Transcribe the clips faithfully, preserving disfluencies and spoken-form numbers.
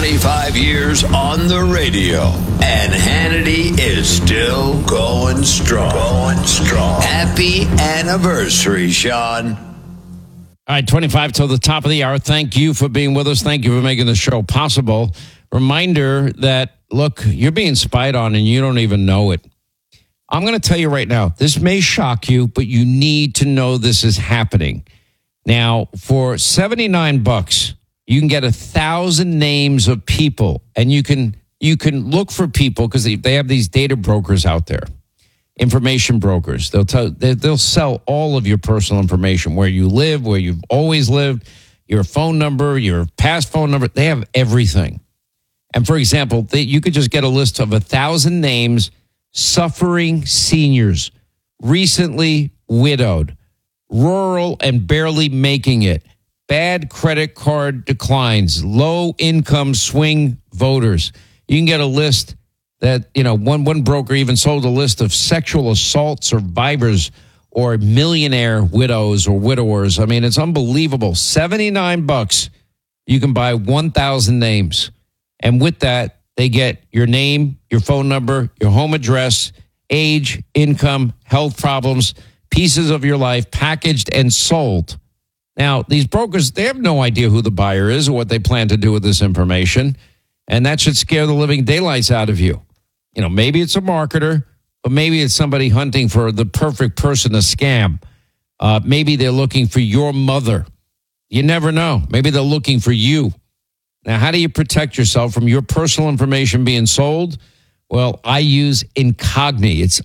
twenty-five years on the radio, and Hannity is still going strong. Going strong. Happy anniversary, Sean. All right, twenty-five till the top of the hour. Thank you for being with us. Thank you for making the show possible. Reminder that, look, you're being spied on and you don't even know it. I'm going to tell you right now, this may shock you, but you need to know this is happening. Now, for seventy-nine bucks, you can get a thousand names of people, and you can you can look for people because they, they have these data brokers out there, information brokers. They'll tell they, they'll sell all of your personal information, where you live, where you've always lived, your phone number, your past phone number. They have everything. And for example, they, you could just get a list of a thousand names, suffering seniors, recently widowed, rural and barely making it, bad credit card declines, low income swing voters. You can get a list that, you know, one, one broker even sold a list of sexual assault survivors or millionaire widows or widowers. I mean, it's unbelievable. seventy-nine bucks, you can buy one thousand names. And with that, they get your name, your phone number, your home address, age, income, health problems, pieces of your life packaged and sold. Now, these brokers, they have no idea who the buyer is or what they plan to do with this information. And that should scare the living daylights out of you. You know, maybe it's a marketer, but maybe it's somebody hunting for the perfect person to scam. Uh, maybe they're looking for your mother. You never know. Maybe they're looking for you. Now, how do you protect yourself from your personal information being sold? Well, I use Incogni. It's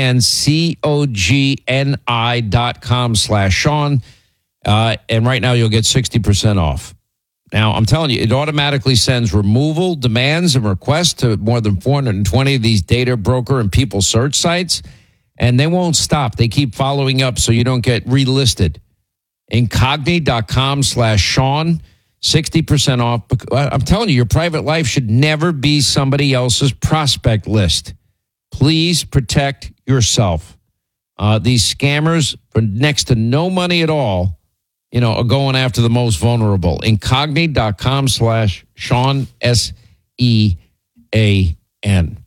I-N-C-O-G-N-I dot com slash Sean. Uh, and right now you'll get sixty percent off. Now, I'm telling you, it automatically sends removal demands and requests to more than four hundred twenty of these data broker and people search sites. And they won't stop. They keep following up so you don't get relisted. Incogni dot com slash Sean. sixty percent off. I'm telling you, your private life should never be somebody else's prospect list. Please protect yourself. Uh, these scammers, for next to no money at all, you know, are going after the most vulnerable. Incogni dot com slash Sean, S E A N.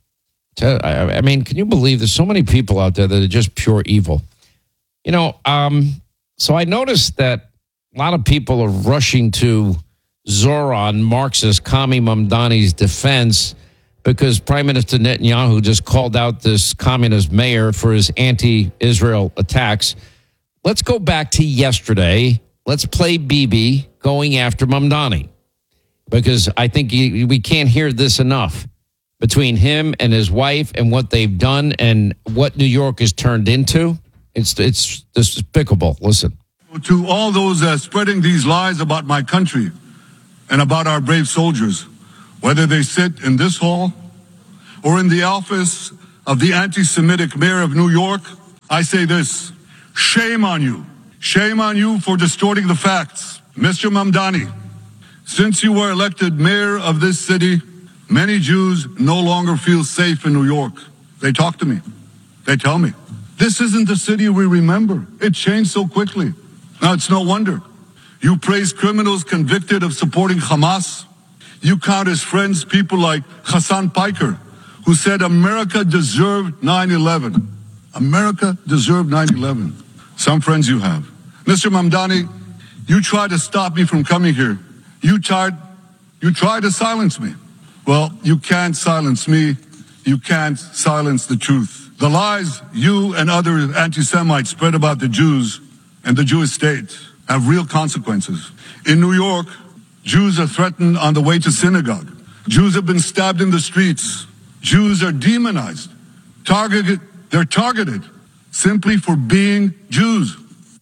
I mean, can you believe there's so many people out there that are just pure evil? You know, um, so I noticed that a lot of people are rushing to Zoran, Marxist Kami Mamdani's defense because Prime Minister Netanyahu just called out this communist mayor for his anti-Israel attacks. Let's go back to yesterday. Let's play Bibi going after Mamdani because I think he, we can't hear this enough between him and his wife and what they've done and what New York has turned into. It's, it's despicable. Listen. To all those uh, spreading these lies about my country and about our brave soldiers, whether they sit in this hall or in the office of the anti-Semitic mayor of New York, I say this: shame on you. Shame on you for distorting the facts. Mister Mamdani, since you were elected mayor of this city, many Jews no longer feel safe in New York. They talk to me. They tell me, this isn't the city we remember. It changed so quickly. Now, it's no wonder. You praise criminals convicted of supporting Hamas. You count as friends people like Hassan Piker, who said America deserved nine eleven. America deserved nine eleven. Some friends you have. Mister Mamdani, you tried to stop me from coming here. You tried, you tried to silence me. Well, you can't silence me. You can't silence the truth. The lies you and other anti-Semites spread about the Jews and the Jewish state have real consequences. In New York, Jews are threatened on the way to synagogue. Jews have been stabbed in the streets. Jews are demonized. Targeted, they're targeted simply for being Jews.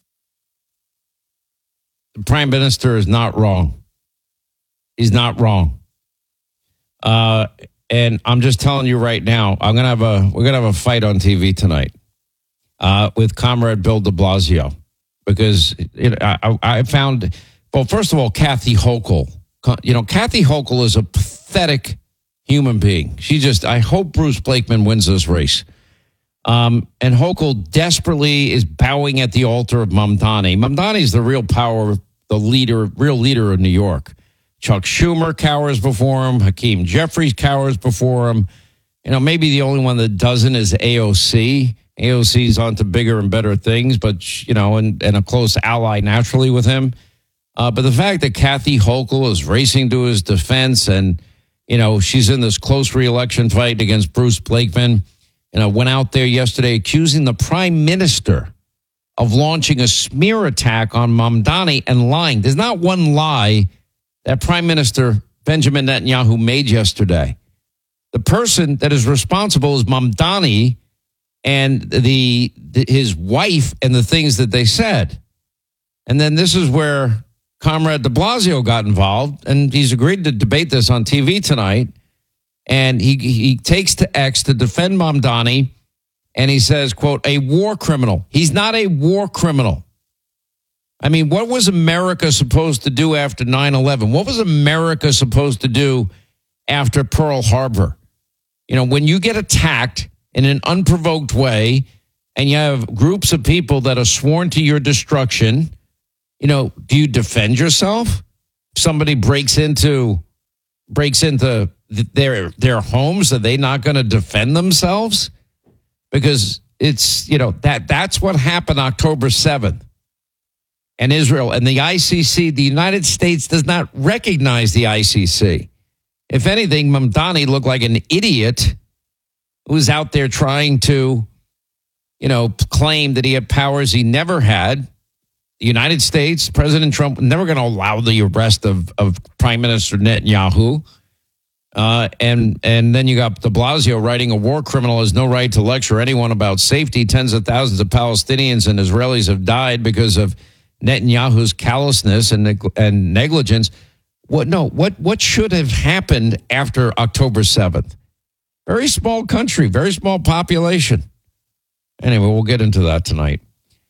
The Prime Minister is not wrong. He's not wrong. Uh, and I'm just telling you right now, I'm gonna have a we're gonna have a fight on T V tonight uh, with Comrade Bill de Blasio. Because you know, I, I found, well, first of all, Kathy Hochul. You know, Kathy Hochul is a pathetic human being. She just, I hope Bruce Blakeman wins this race. Um, and Hochul desperately is bowing at the altar of Mamdani. Mamdani is the real power, the leader, real leader of New York. Chuck Schumer cowers before him. Hakeem Jeffries cowers before him. You know, maybe the only one that doesn't is A O C. A O C's on to bigger and better things, but, you know, and, and a close ally naturally with him. Uh, but the fact that Kathy Hochul is racing to his defense and, you know, she's in this close reelection fight against Bruce Blakeman, you know, went out there yesterday accusing the prime minister of launching a smear attack on Mamdani and lying. There's not one lie that Prime Minister Benjamin Netanyahu made yesterday. The person that is responsible is Mamdani and the, the his wife and the things that they said. And then this is where Comrade de Blasio got involved, and he's agreed to debate this on T V tonight. And he he takes to X to defend Mamdani, and he says, quote, a war criminal. He's not a war criminal. I mean, what was America supposed to do after nine eleven? What was America supposed to do after Pearl Harbor? You know, when you get attacked in an unprovoked way and you have groups of people that are sworn to your destruction, you know, do you defend yourself? If somebody breaks into breaks into their their homes, are they not going to defend themselves? Because it's, you know, that that's what happened October seventh. And Israel and the I C C, the United States does not recognize the I C C. If anything, Mamdani looked like an idiot who was out there trying to, you know, claim that he had powers he never had. The United States, President Trump, never going to allow the arrest of, of Prime Minister Netanyahu. Uh, and and then you got de Blasio writing a war criminal has no right to lecture anyone about safety. Tens of thousands of Palestinians and Israelis have died because of Netanyahu's callousness and neg- and negligence. What no? What what should have happened after October seventh? Very small country, very small population. Anyway, we'll get into that tonight.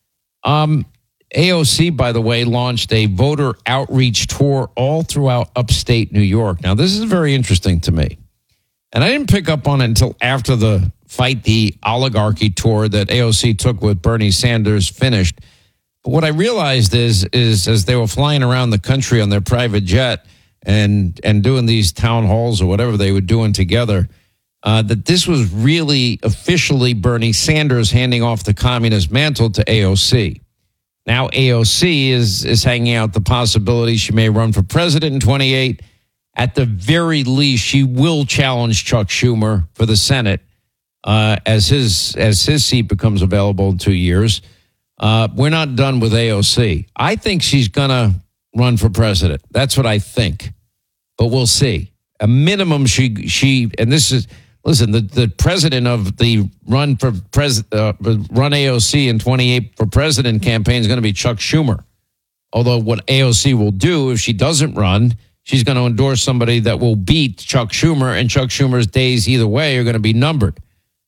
Um, A O C, by the way, launched a voter outreach tour all throughout upstate New York. Now, this is very interesting to me. And I didn't pick up on it until after the Fight the Oligarchy tour that A O C took with Bernie Sanders finished. But what I realized is, is as they were flying around the country on their private jet and, and doing these town halls or whatever they were doing together, uh, that this was really officially Bernie Sanders handing off the communist mantle to A O C. Now A O C is is hanging out the possibility she may run for president in twenty-eight. At the very least, she will challenge Chuck Schumer for the Senate uh, as his as his seat becomes available in two years. Uh, we're not done with A O C. I think she's going to run for president. That's what I think. But we'll see. A minimum, she she and this is. Listen, the, the president of the run for pres, uh, run A O C in twenty-eight for president campaign is going to be Chuck Schumer. Although what A O C will do if she doesn't run, she's going to endorse somebody that will beat Chuck Schumer, and Chuck Schumer's days either way are going to be numbered.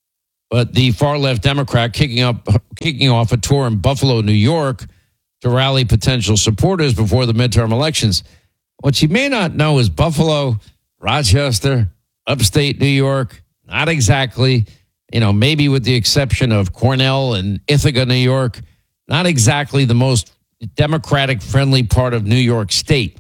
But the far left Democrat kicking up kicking off a tour in Buffalo, New York, to rally potential supporters before the midterm elections. What you may not know is Buffalo, Rochester, upstate New York, not exactly, you know, maybe with the exception of Cornell and Ithaca, New York, not exactly the most Democratic friendly part of New York State.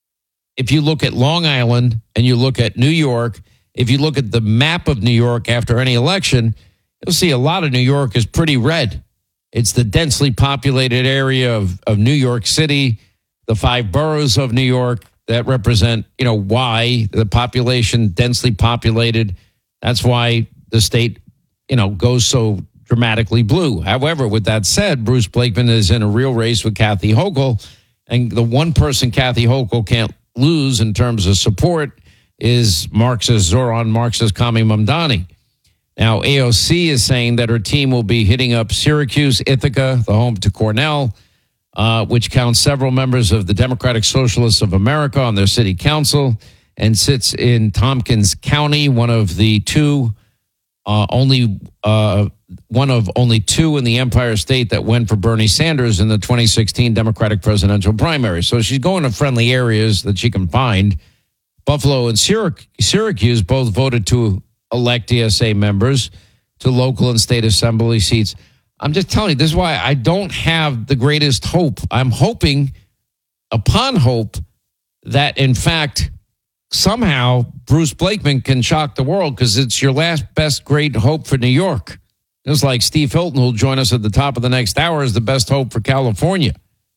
If you look at Long Island and you look at New York, if you look at the map of New York after any election, you'll see a lot of New York is pretty red. It's the densely populated area of, of New York City, the five boroughs of New York that represent, you know, why the population densely populated. That's why the state, you know, goes so dramatically blue. However, with that said, Bruce Blakeman is in a real race with Kathy Hochul, and the one person Kathy Hochul can't lose in terms of support is Marxist Zoran Marxist Kami Mamdani. Now, A O C is saying that her team will be hitting up Syracuse, Ithaca, the home to Cornell, uh, which counts several members of the Democratic Socialists of America on their city council, and sits in Tompkins County, one of the two, uh, only uh, one of only two in the Empire State that went for Bernie Sanders in the twenty sixteen Democratic presidential primary. So she's going to friendly areas that she can find. Buffalo and Syrac- Syracuse both voted to elect D S A members to local and state assembly seats. I'm just telling you, this is why I don't have the greatest hope. I'm hoping, upon hope, that, in fact, somehow Bruce Blakeman can shock the world because it's your last best great hope for New York. Just like Steve Hilton, who'll join us at the top of the next hour, is the best hope for California.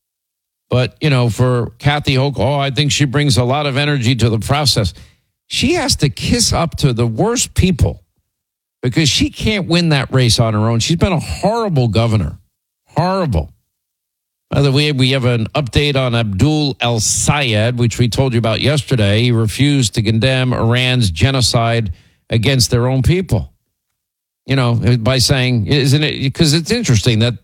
But, you know, for Kathy Hochul, oh, I think she brings a lot of energy to the process. She has to kiss up to the worst people because she can't win that race on her own. She's been a horrible governor. Horrible. By the way, we have an update on Abdul El-Sayed, which we told you about yesterday. He refused to condemn Iran's genocide against their own people. You know, by saying, isn't it? Because it's interesting that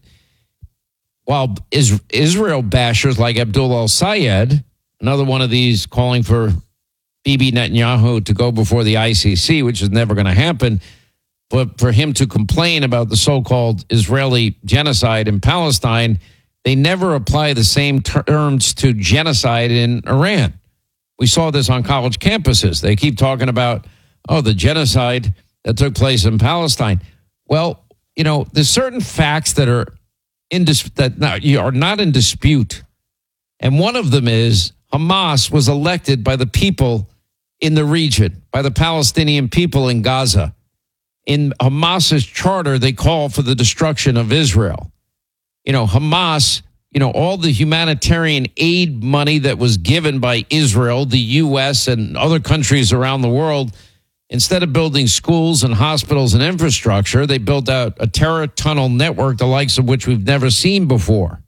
while Israel bashers like Abdul El-Sayed, another one of these calling for Bibi Netanyahu to go before the I C C, which is never going to happen, but for him to complain about the so-called Israeli genocide in Palestine, they never apply the same terms to genocide in Iran. We saw this on college campuses. They keep talking about, oh, the genocide that took place in Palestine. Well, you know, there's certain facts that are in dis- that not, are not in dispute. And one of them is Hamas was elected by the people in the region, by the Palestinian people in Gaza. In Hamas's charter, they call for the destruction of Israel. You know, Hamas, you know, all the humanitarian aid money that was given by Israel, the U S, and other countries around the world, instead of building schools and hospitals and infrastructure, they built out a terror tunnel network, the likes of which we've never seen before.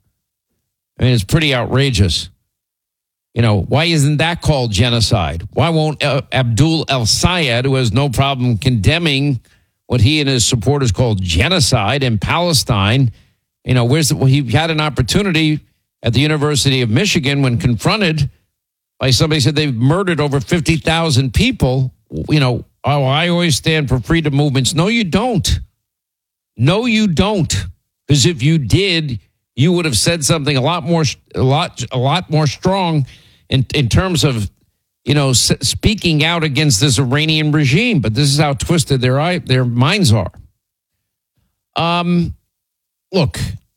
I mean, it's pretty outrageous. You know, why isn't that called genocide? Why won't uh, Abdul El-Sayed, who has no problem condemning what he and his supporters call genocide in Palestine, you know, where's the, well, he had an opportunity at the University of Michigan when confronted by somebody who said they've murdered over fifty thousand people. You know, oh, I always stand for freedom movements. No, you don't. No, you don't. Because if you did, you would have said something a lot more, a lot, a lot more strong in, in terms of, you know, s- speaking out against this Iranian regime. But this is how twisted their their minds are. Um, look,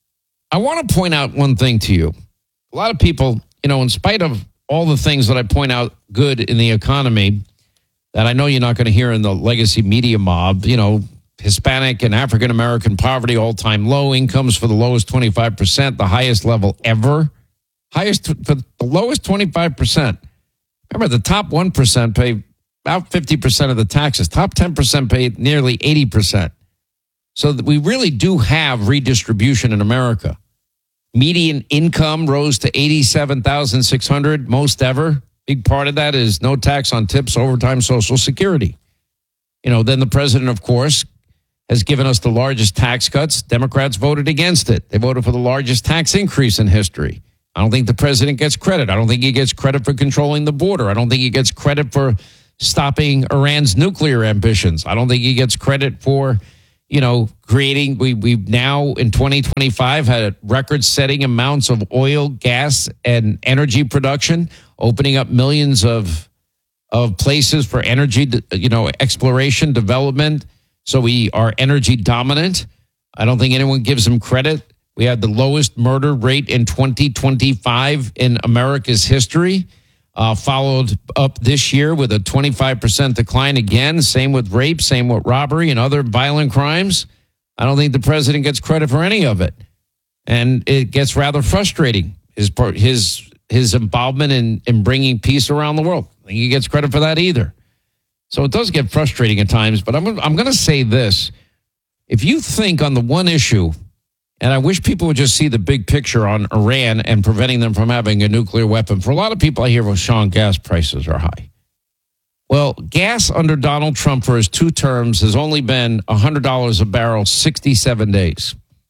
I want to point out one thing to you. A lot of people, you know, in spite of all the things that I point out good in the economy, that I know you're not going to hear in the legacy media mob, you know, Hispanic and African-American poverty, all-time low, incomes for the lowest twenty-five percent, the highest level ever. Highest for the lowest twenty-five percent. Remember, the top one percent pay about fifty percent of the taxes. Top ten percent pay nearly eighty percent. So that we really do have redistribution in America. Median income rose to eighty-seven thousand six hundred dollars, most ever. Big part of that is no tax on tips, overtime, Social Security. You know, then the president, of course, has given us the largest tax cuts. Democrats voted against it. They voted for the largest tax increase in history. I don't think the president gets credit. I don't think he gets credit for controlling the border. I don't think he gets credit for stopping Iran's nuclear ambitions. I don't think he gets credit for, you know, creating, we, we've now in twenty twenty-five had record-setting amounts of oil, gas, and energy production, opening up millions of of places for energy, you know, exploration, development. So we are energy dominant. I don't think anyone gives him credit. We had the lowest murder rate in twenty twenty-five in America's history, uh, followed up this year with a twenty-five percent decline again. Same with rape, same with robbery and other violent crimes. I don't think the president gets credit for any of it. And it gets rather frustrating, his his his involvement in, in bringing peace around the world. I don't think he gets credit for that either. So it does get frustrating at times, but I'm I'm going to say this. If you think on the one issue, and I wish people would just see the big picture on Iran and preventing them from having a nuclear weapon. For a lot of people, I hear, well, Sean, gas prices are high. Well, gas under Donald Trump for his two terms has only been one hundred dollars a barrel, sixty-seven days.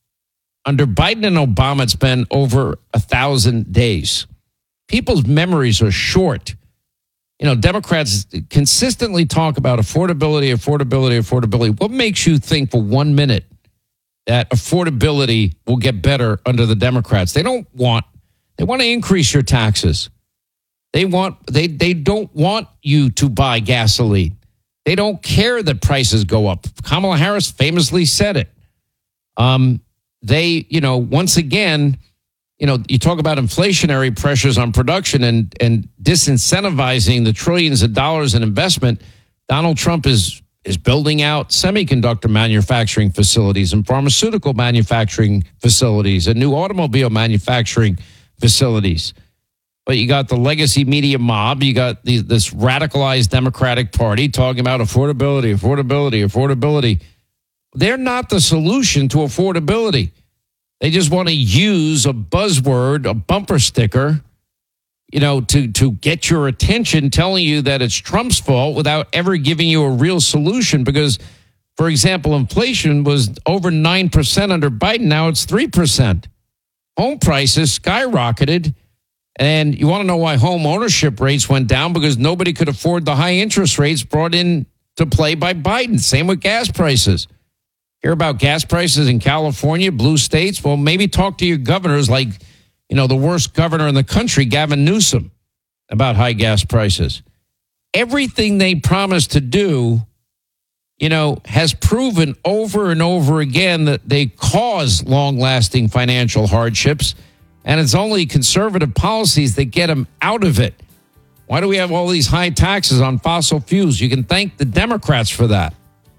Under Biden and Obama, it's been over one thousand days. People's memories are short. You know, Democrats consistently talk about affordability, affordability, affordability. What makes you think for one minute that affordability will get better under the Democrats? They don't want, they want to increase your taxes. They want, they, they don't want you to buy gasoline. They don't care that prices go up. Kamala Harris famously said it. Um, they, you know, once again, you know, you talk about inflationary pressures on production and, and disincentivizing the trillions of dollars in investment. Donald Trump is is building out semiconductor manufacturing facilities and pharmaceutical manufacturing facilities and new automobile manufacturing facilities. But you got the legacy media mob. You got the, this radicalized Democratic Party talking about affordability, affordability, affordability. They're not the solution to affordability. They just want to use a buzzword, a bumper sticker, you know, to, to get your attention, telling you that it's Trump's fault without ever giving you a real solution. Because, for example, inflation was over nine percent under Biden. Now it's three percent. Home prices skyrocketed. And you want to know why home ownership rates went down? Because nobody could afford the high interest rates brought in to play by Biden. Same with gas prices. Hear about gas prices in California, blue states? Well, maybe talk to your governors like, you know, the worst governor in the country, Gavin Newsom, about high gas prices. Everything they promised to do, you know, has proven over and over again that they cause long-lasting financial hardships, and it's only conservative policies that get them out of it. Why do we have all these high taxes on fossil fuels? You can thank the Democrats for that.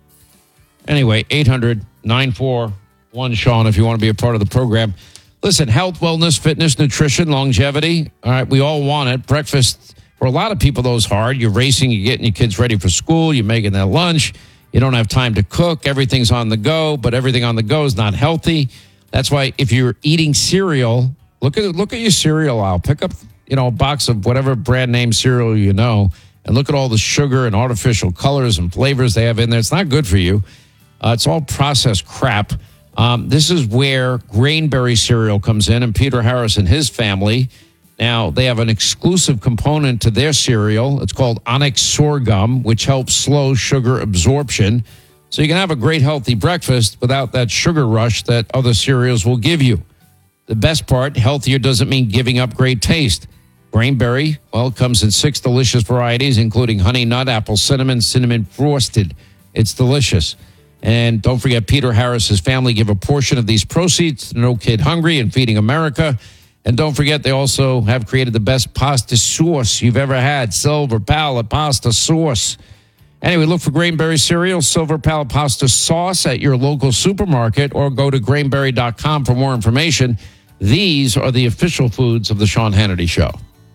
Anyway, eight hundred nine four one Sean, if you want to be a part of the program. Listen, health, wellness, fitness, nutrition, longevity. All right, we all want it. Breakfast, for a lot of people, those hard. You're racing, you're getting your kids ready for school, you're making their lunch. You don't have time to cook. Everything's on the go, but everything on the go is not healthy. That's why if you're eating cereal, look at look at your cereal aisle. Pick up, you know, a box of whatever brand name cereal you know, and look at all the sugar and artificial colors and flavors they have in there. It's not good for you. Uh, it's all processed crap. Um, this is where Grainberry cereal comes in, and Peter Harris and his family. Now, they have an exclusive component to their cereal. It's called Onyx Sorghum, which helps slow sugar absorption. So you can have a great healthy breakfast without that sugar rush that other cereals will give you. The best part, healthier doesn't mean giving up great taste. Grainberry, well, it comes in six delicious varieties, including honey nut, apple cinnamon, cinnamon frosted. It's delicious. And don't forget, Peter Harris's family give a portion of these proceeds to No Kid Hungry and Feeding America. And don't forget, they also have created the best pasta sauce you've ever had, Silver Palate Pasta Sauce. Anyway, look for Grainberry cereal, Silver Palate Pasta Sauce at your local supermarket, or go to grainberry dot com for more information. These are the official foods of the Sean Hannity Show.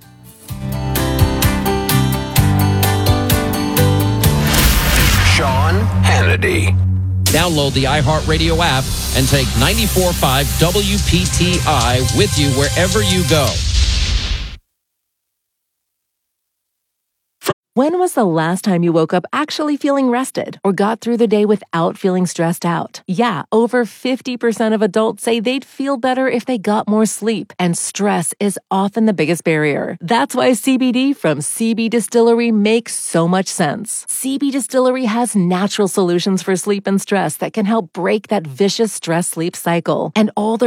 Sean Hannity. Download the iHeartRadio app and take ninety-four point five W P T I with you wherever you go. When was the last time you woke up actually feeling rested or got through the day without feeling stressed out? Yeah, over fifty percent of adults say they'd feel better if they got more sleep, and stress is often the biggest barrier. That's why C B D from C B Distillery makes so much sense. C B Distillery has natural solutions for sleep and stress that can help break that vicious stress-sleep cycle, and all their